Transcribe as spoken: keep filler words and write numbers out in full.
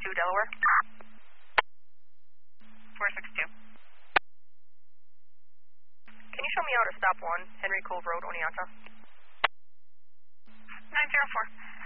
two, Delaware. four six two. Can you show me how to stop one, Henry Cove Road, Oneonta? nine zero four.